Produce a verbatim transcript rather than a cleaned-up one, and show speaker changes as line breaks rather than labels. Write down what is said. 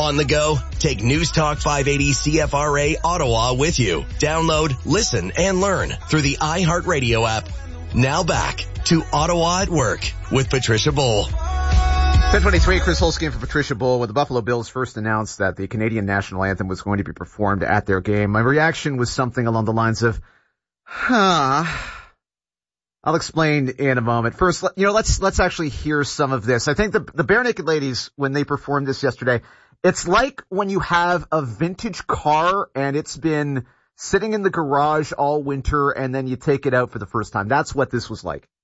On the go? Take News Talk five eighty C F R A Ottawa with you. Download, listen, and learn through the iHeartRadio app. Now back to Ottawa at Work with Patricia Bull.
ten twenty-three, Chris Holzgen for Patricia Bull. When the Buffalo Bills first announced that the Canadian national anthem was going to be performed at their game, my reaction was something along the lines of, huh. I'll explain in a moment. First, you know, let's, let's actually hear some of this. I think the, the Bare Naked Ladies, when they performed this yesterday, it's like when you have a vintage car and it's been sitting in the garage all winter and then you take it out for the first time. That's what this was like.